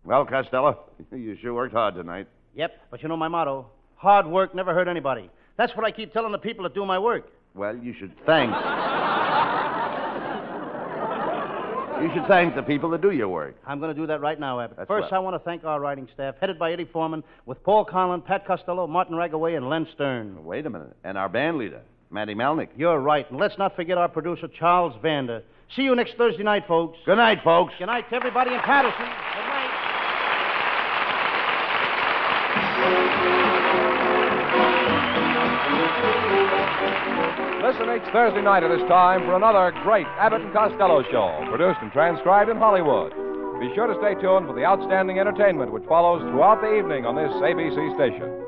Well, Costello, you sure worked hard tonight. Yep, but you know my motto. Hard work never hurt anybody. That's what I keep telling the people that do my work. Well, you should thank... You should thank the people that do your work. I'm going to do that right now, Abbott. That's First, well. I want to thank our writing staff, headed by Eddie Foreman, with Paul Conlon, Pat Costello, Martin Ragaway, and Len Stern. Wait a minute. And our band leader, Matty Malnick. You're right. And let's not forget our producer, Charles Vander. See you next Thursday night, folks. Good night, folks. Good night to everybody in Patterson. Good night. Listen each Thursday night at this time for another great Abbott and Costello show, produced and transcribed in Hollywood. Be sure to stay tuned for the outstanding entertainment which follows throughout the evening on this ABC station.